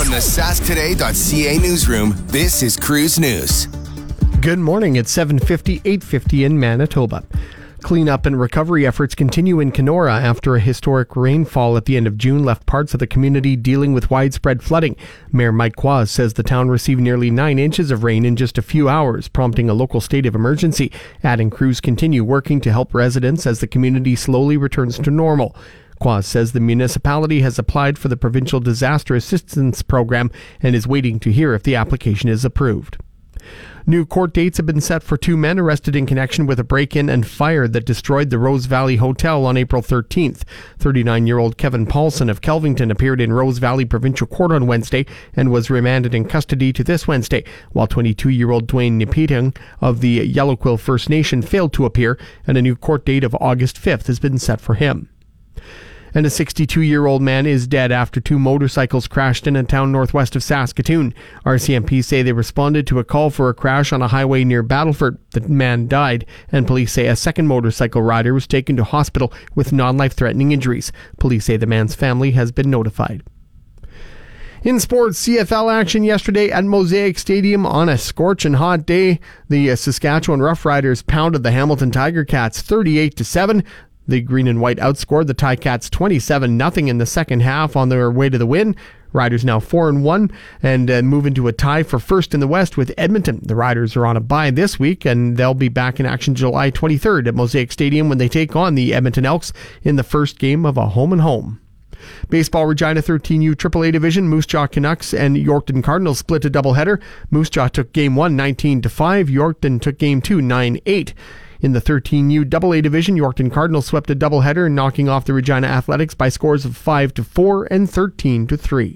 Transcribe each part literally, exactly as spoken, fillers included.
From the sask today dot c a newsroom, this is Cruise News. Good morning. It's seven fifty, eight fifty in Manitoba. Cleanup and recovery efforts continue in Kenora after a historic rainfall at the end of June left parts of the community dealing with widespread flooding. Mayor Mike Quaz says the town received nearly nine inches of rain in just a few hours, prompting a local state of emergency. Adding crews continue working to help residents as the community slowly returns to normal. Quaz says the municipality has applied for the Provincial Disaster Assistance Program and is waiting to hear if the application is approved. New court dates have been set for two men arrested in connection with a break-in and fire that destroyed the Rose Valley Hotel on April thirteenth. thirty-nine-year-old Kevin Paulson of Kelvington appeared in Rose Valley Provincial Court on Wednesday and was remanded in custody to this Wednesday, while twenty-two-year-old Dwayne Nipiting of the Yellowquill First Nation failed to appear, and a new court date of August fifth has been set for him. And a sixty-two-year-old man is dead after two motorcycles crashed in a town northwest of Saskatoon. R C M P say they responded to a call for a crash on a highway near Battleford. The man died, and police say a second motorcycle rider was taken to hospital with non-life-threatening injuries. Police say the man's family has been notified. In sports, C F L action yesterday at Mosaic Stadium on a scorching hot day. The uh, Saskatchewan Roughriders pounded the Hamilton Tiger Cats thirty-eight to seven. The green and white outscored the Ticats twenty-seven nothing in the second half on their way to the win. Riders now four and one and uh, move into a tie for first in the West with Edmonton. The Riders are on a bye this week, and they'll be back in action July twenty-third at Mosaic Stadium when they take on the Edmonton Elks in the first game of a home and home. Baseball, Regina thirteen U triple A Division, Moose Jaw Canucks and Yorkton Cardinals split a doubleheader. Moose Jaw took game one nineteen to five. Yorkton took game two nine eight. In the thirteen U double A Division, Yorkton Cardinals swept a doubleheader, knocking off the Regina Athletics by scores of five to four and thirteen to three.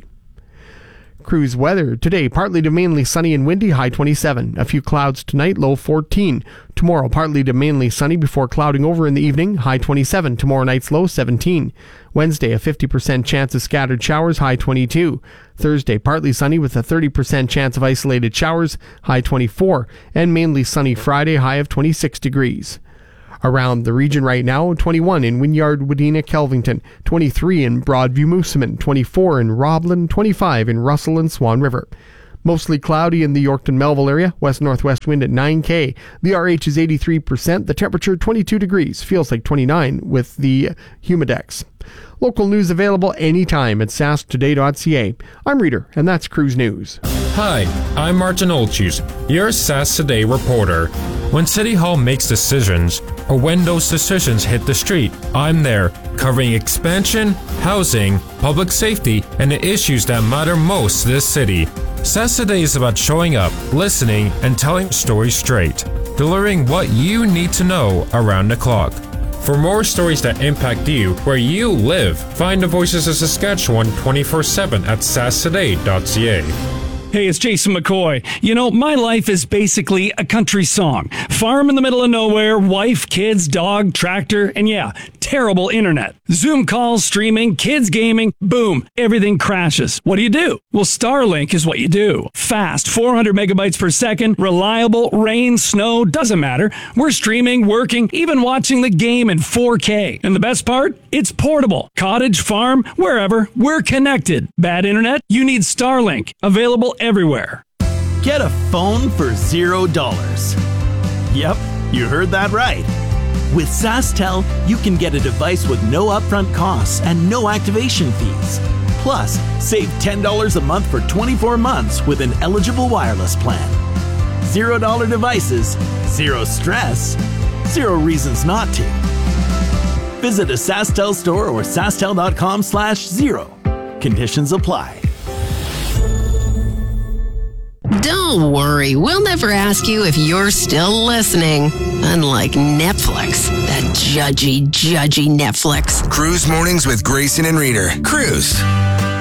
Cruise weather. Today, partly to mainly sunny and windy, high twenty-seven. A few clouds tonight, low fourteen. Tomorrow, partly to mainly sunny before clouding over in the evening, high twenty-seven. Tomorrow night's low seventeen. Wednesday, a fifty percent chance of scattered showers, high twenty-two. Thursday, partly sunny with a thirty percent chance of isolated showers, high twenty-four. And mainly sunny Friday, high of twenty-six degrees. Around the region right now, twenty-one in Wynyard, Wadena, Kelvington, twenty-three in Broadview, Moosomin, twenty-four in Roblin, twenty-five in Russell and Swan River. Mostly cloudy in the Yorkton-Melville area, west-northwest wind at nine K. The R H is eighty-three percent, the temperature twenty-two degrees, feels like twenty-nine with the Humidex. Local news available anytime at sask today dot c a. I'm Reader, and that's Cruise News. Hi, I'm Martin Olchus, your Sask Today reporter. When City Hall makes decisions, or when those decisions hit the street, I'm there, covering expansion, housing, public safety, and the issues that matter most to this city. Sask Today is about showing up, listening, and telling stories straight, delivering what you need to know around the clock. For more stories that impact you where you live, find the Voices of Saskatchewan twenty-four seven at sask today dot c a. Hey, it's Jason McCoy. You know, my life is basically a country song. Farm in the middle of nowhere, wife, kids, dog, tractor, and yeah, terrible internet. Zoom calls, streaming, kids gaming, boom, everything crashes. What do you do? Well, Starlink is what you do. Fast, four hundred megabytes per second, reliable, rain, snow, doesn't matter. We're streaming, working, even watching the game in four K. And the best part? It's portable. Cottage, farm, wherever, we're connected. Bad internet? You need Starlink. Available everywhere. Get a phone for zero dollars. Yep, you heard that right. With SaskTel, you can get a device with no upfront costs and no activation fees. Plus, save ten dollars a month for twenty-four months with an eligible wireless plan. Zero dollar devices, zero stress, zero reasons not to. Visit a SaskTel store or sasktel dot com slash zero. Conditions apply. Don't worry, we'll never ask you if you're still listening. Unlike Netflix, that judgy, judgy Netflix. Cruise Mornings with Grayson and Reader. Cruise.